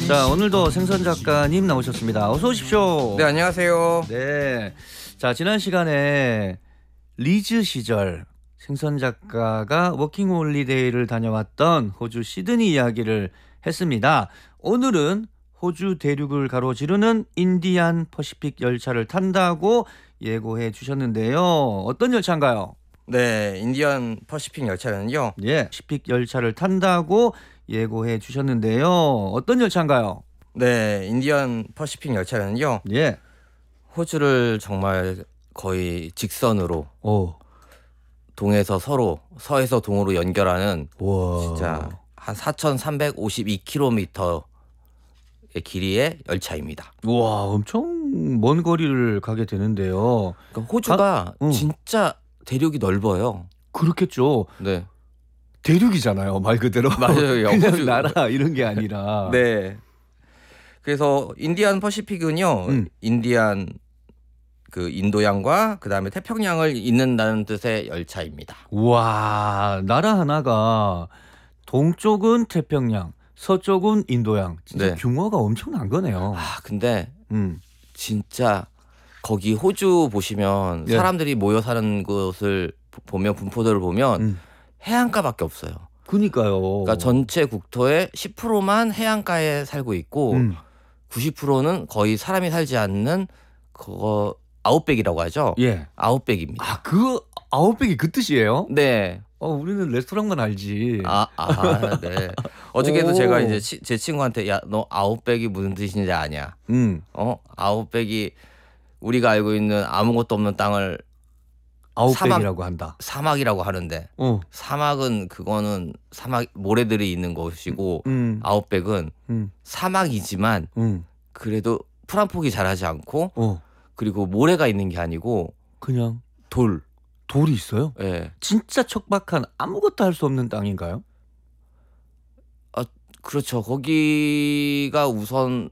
자, 오늘도 생선 작가님 나오셨습니다. 어서 오십시오. 네, 안녕하세요. 네. 자, 지난 시간에 리즈 시절 생선 작가가 워킹홀리데이를 다녀왔던 호주 시드니 이야기를 했습니다. 오늘은 호주 대륙을 가로지르는 인디안 퍼시픽 열차를 탄다고 예고해 주셨는데요. 어떤 열차인가요? 네, 인디언 퍼시픽 열차는요. 예, 퍼시픽 열차를 탄다고 예고해 주셨는데요. 어떤 열차인가요? 네, 인디언 퍼시픽 열차는요. 예. 호주를 정말 거의 직선으로 오. 동에서 서로, 서에서 동으로 연결하는 와. 진짜 한 4,352km의 길이의 열차입니다. 와, 엄청 먼 거리를 가게 되는데요. 그러니까 호주가 응. 진짜 대륙이 넓어요. 그렇겠죠. 네, 대륙이잖아요, 말 그대로. 맞아요. 그냥 호주. 나라 이런 게 아니라. 네. 그래서 인디안 퍼시픽은요, 인디안 그 인도양과 그 다음에 태평양을 잇는다는 뜻의 열차입니다. 와, 나라 하나가 동쪽은 태평양, 서쪽은 인도양. 진짜 네. 규모가 엄청난 거네요. 아, 근데 음. 진짜 거기 호주 보시면 예. 사람들이 모여 사는 곳을 보면 분포도를 보면 음. 해안가밖에 없어요. 그니까요. 그러니까 전체 국토의 10%만 해안가에 살고 있고 90%는 거의 사람이 살지 않는 그거 아웃백이라고 하죠. 예. 아웃백입니다. 아, 그 아웃백이 그 뜻이에요? 네. 우리는 레스토랑만 알지. 네. 어저께도 오. 제가 이제 제 친구한테 야, 너 아웃백이 무슨 뜻인지 아냐? 아웃백이 우리가 알고 있는 아무것도 없는 땅을 아웃백이라고 한다. 사막이라고 하는데 사막은 그거는 사막 모래들이 있는 곳이고 아웃백은 사막이지만 그래도 풀 한 포기 자라지 않고 그리고 모래가 있는 게 아니고 그냥 돌이 있어요? 예. 진짜 척박한 아무것도 할 수 없는 땅인가요? 그렇죠. 거기가 우선